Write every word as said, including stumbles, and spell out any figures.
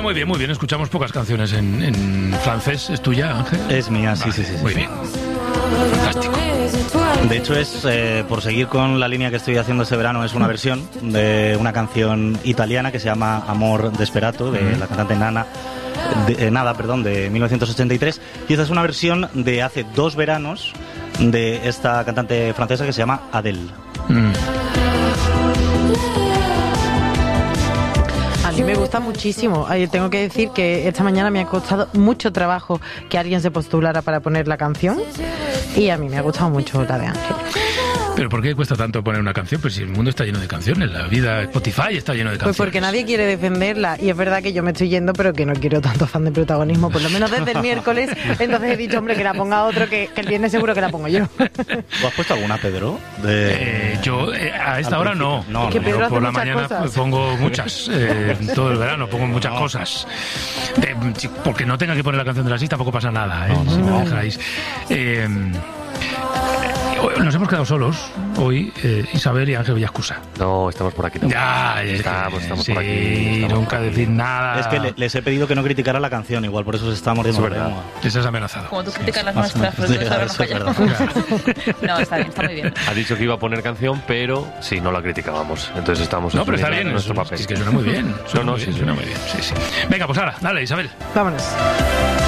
muy bien, muy bien. Escuchamos pocas canciones en, en francés. ¿Es tuya, Ángel? Es mía, sí, vale, sí, sí, sí. Muy bien. Fantástico. De hecho, es eh, por seguir con la línea que estoy haciendo este verano, es una versión de una canción italiana que se llama Amor Desperato, de la cantante Nana, de, eh, Nada, perdón, de mil novecientos ochenta y tres. Y esta es una versión de hace dos veranos de esta cantante francesa que se llama Adele. Mm. A mí me gusta muchísimo. Ay, tengo que decir que esta mañana me ha costado mucho trabajo que alguien se postulara para poner la canción y a mí me ha gustado mucho la de Ángel. ¿Pero por qué cuesta tanto poner una canción? Pues si el mundo está lleno de canciones, la vida, Spotify está lleno de canciones. Pues porque nadie quiere defenderla y es verdad que yo me estoy yendo, pero que no quiero tanto afán de protagonismo, por lo menos desde el miércoles. Entonces he dicho, hombre, que la ponga otro, que, que el viernes seguro que la pongo yo. ¿Tú has puesto alguna, Pedro? De... Eh, yo eh, a esta Al hora no. principio. No, Es que no, Pedro Yo hace por la muchas mañana cosas. pongo muchas, eh, todo el verano pongo muchas No. cosas. De- porque no tenga que poner la canción de las seis tampoco pasa nada, ¿eh? No, si no. me dejáis. Eh, Nos hemos quedado solos hoy, eh, Isabel y Ángel Villascusa. No, estamos por aquí también. Ya, es que- Estamos, estamos sí, por aquí. Estamos nunca por aquí. decir nada. Es que le- les he pedido que no criticara la canción, igual por eso se está mordiendo Es la verdad. lengua. Les has amenazado. Como tú criticas las Más o nuestras, menos. pero nosotros Eso es sabemos verdad. No, está bien, está muy bien. Ha dicho que iba a poner canción, pero sí, no la criticábamos. Entonces estamos No, pero está asumiendo bien. nuestro Es, papel. es que suena muy bien. Suena No, no, muy sí, bien, sí. suena muy bien. Sí, sí. Venga, pues ahora, dale, Isabel. Vámonos.